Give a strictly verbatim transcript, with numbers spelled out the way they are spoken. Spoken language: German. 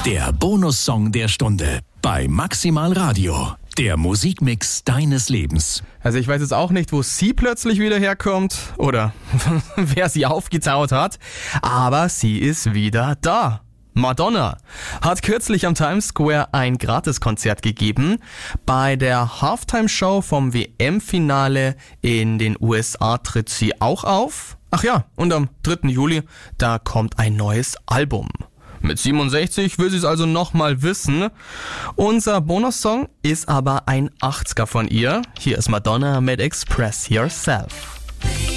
Der Bonussong der Stunde bei Maximal Radio. Der Musikmix deines Lebens. Also ich weiß jetzt auch nicht, wo sie plötzlich wieder herkommt oder wer sie aufgetaut hat, aber sie ist wieder da. Madonna hat kürzlich am Times Square ein Gratiskonzert gegeben. Bei der Halftime-Show vom W M-Finale in den U S A tritt sie auch auf. Ach ja, und am dritten Juli, da kommt ein neues Album. Mit siebenundsechzig will sie es also nochmal wissen. Unser Bonussong ist aber ein achtziger von ihr. Hier ist Madonna mit Express Yourself.